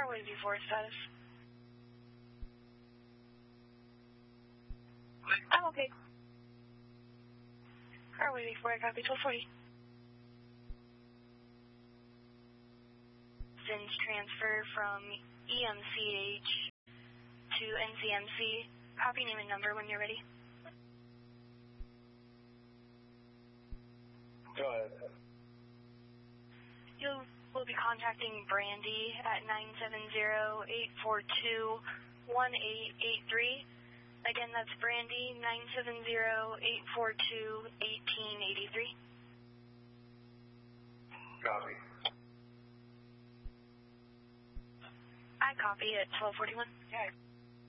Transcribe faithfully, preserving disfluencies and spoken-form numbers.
Carway before status. I'm okay. Carway before I copy twelve forty. Since transfer from E M C H to N C M C, copy name and number when you're ready. Go ahead. You will be contacting Brandy at nine seven zero, eight four two, one eight eight three. Again, that's Brandy, nine seven zero, eight four two, one eight eight three. Copy. I copy at twelve forty-one. Okay.